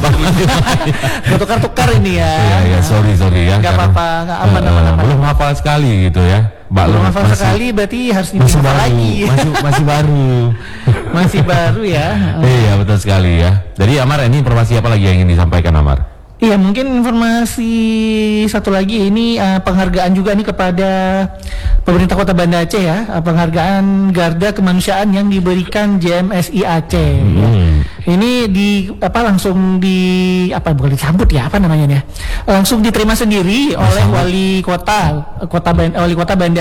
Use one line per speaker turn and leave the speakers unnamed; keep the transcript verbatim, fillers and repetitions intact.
apa?
Gak tukar-tukar ini ya.
Iya, ya, sorry sorry ya.
Gak
karena,
apa-apa, gak aman,
uh,
aman,
uh,
aman.
Belum hafal sekali gitu ya. Mbak
Belum
Lum
hafal
masih-
sekali berarti harus
masih
dihafal
baru,
lagi.
masih masih baru.
Masih baru ya.
Iya betul sekali ya. Jadi Amar, ini informasi apa lagi yang ingin disampaikan Amar?
Iya, mungkin informasi satu lagi ini uh, penghargaan juga nih kepada pemerintah Kota Banda Aceh ya, uh, penghargaan Garda Kemanusiaan yang diberikan J M S I Aceh.
Hmm.
Ini di apa langsung di apa bukan disambut ya, apa namanya ya? Langsung diterima sendiri oleh wali kota kota Ban- wali kota Banda